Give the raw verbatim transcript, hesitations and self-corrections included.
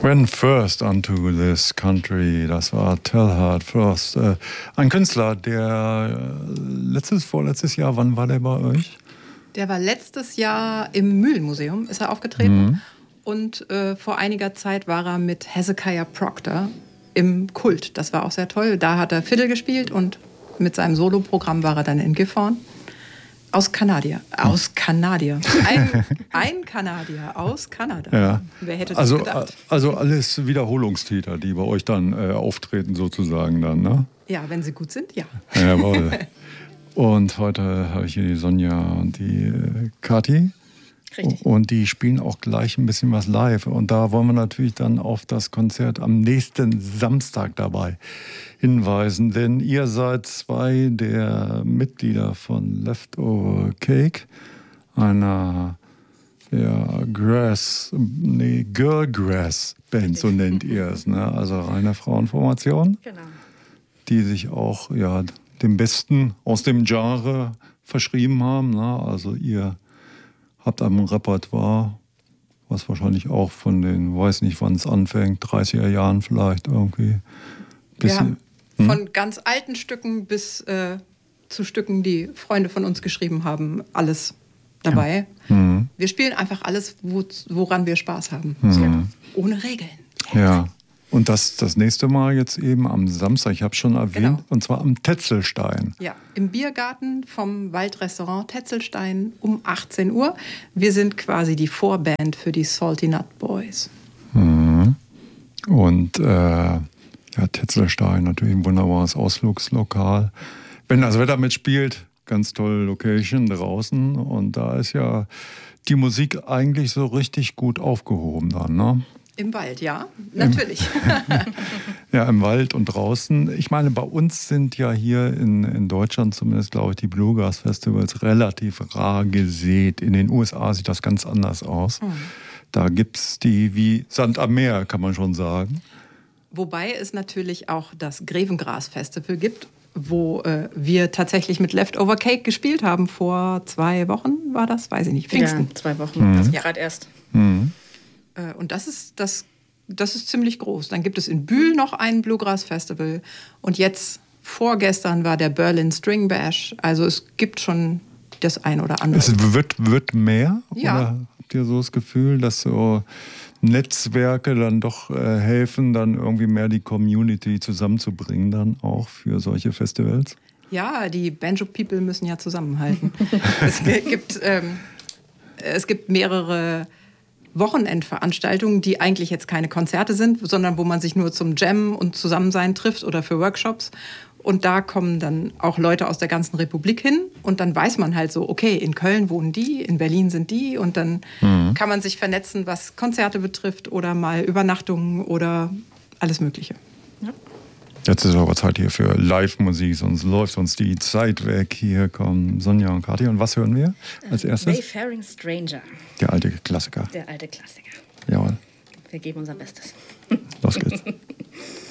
When first unto this country, das war Telhard First. Äh, ein Künstler, der letztes, vorletztes Jahr, wann war der bei euch? Der war letztes Jahr im Mühlenmuseum, ist er aufgetreten. Mhm. Und äh, vor einiger Zeit war er mit Hezekiah Proctor im Kult. Das war auch sehr toll. Da hat er Fiddle gespielt und mit seinem Soloprogramm war er dann in Gifhorn. Aus Kanadier. Aus Kanadier. Ein, ein Kanadier aus Kanada. Ja. Wer hätte das also, gedacht? Also alles Wiederholungstäter, die bei euch dann äh, auftreten sozusagen dann, ne? Ja, wenn sie gut sind, ja. Jawohl. Und heute habe ich hier die Sonja und die äh, Kathi. Richtig. Und die spielen auch gleich ein bisschen was live. Und da wollen wir natürlich dann auf das Konzert am nächsten Samstag dabei hinweisen. Denn ihr seid zwei der Mitglieder von Leftover Cake, einer ja, Grass, nee, Girl Grass Band, so nennt ihr es. Ne? Also reine Frauenformation, Genau. Die sich auch ja, dem Besten aus dem Genre verschrieben haben. Ne? Also ihr habt ein Repertoire, was wahrscheinlich auch von den, weiß nicht wann es anfängt, dreißiger Jahren vielleicht irgendwie. Wir haben hm? von ganz alten Stücken bis äh, zu Stücken, die Freunde von uns geschrieben haben, alles dabei. Ja. Mhm. Wir spielen einfach alles, wo, woran wir Spaß haben. Mhm. So, ohne Regeln. Ja. Und das das nächste Mal jetzt eben am Samstag, ich habe es schon erwähnt, Genau. und zwar am Tetzelstein. Ja, im Biergarten vom Waldrestaurant Tetzelstein um achtzehn Uhr. Wir sind quasi die Vorband für die Salty Nut Boys. Mhm. Und äh, ja, Tetzelstein, natürlich ein wunderbares Ausflugslokal. Wenn das Wetter mitspielt, ganz tolle Location draußen. Und da ist ja die Musik eigentlich so richtig gut aufgehoben dann, ne? Im Wald, ja, natürlich. Ja, im Wald und draußen. Ich meine, bei uns sind ja hier in, in Deutschland zumindest, glaube ich, die Bluegrass-Festivals relativ rar gesät. In den U S A sieht das ganz anders aus. Mhm. Da gibt es die wie Sand am Meer, kann man schon sagen. Wobei es natürlich auch das Grevengras-Festival gibt, wo äh, wir tatsächlich mit Leftover Cake gespielt haben. Vor zwei Wochen war das, weiß ich nicht, Pfingsten. Ja, zwei Wochen, Mhm. also gerade erst. Mhm. Und das ist, das, das ist ziemlich groß. Dann gibt es in Bühl noch ein Bluegrass-Festival. Und jetzt, vorgestern, war der Berlin String Bash. Also es gibt schon das ein oder andere. Es wird, wird mehr? Ja. Oder habt ihr so das Gefühl, dass so Netzwerke dann doch äh, helfen, dann irgendwie mehr die Community zusammenzubringen, dann auch für solche Festivals? Ja, die Banjo-People müssen ja zusammenhalten. es gibt, ähm, es gibt mehrere Wochenendveranstaltungen, die eigentlich jetzt keine Konzerte sind, sondern wo man sich nur zum Jammen und Zusammensein trifft oder für Workshops. Und da kommen dann auch Leute aus der ganzen Republik hin. Und dann weiß man halt so, okay, in Köln wohnen die, in Berlin sind die. Und dann mhm. kann man sich vernetzen, was Konzerte betrifft oder mal Übernachtungen oder alles Mögliche. Ja. Jetzt ist aber Zeit hier für Live-Musik, sonst läuft uns die Zeit weg. Hier kommen Sonja und Kathi. Und was hören wir als erstes? Wayfaring Stranger. Der alte Klassiker. Der alte Klassiker. Jawohl. Wir geben unser Bestes. Los geht's.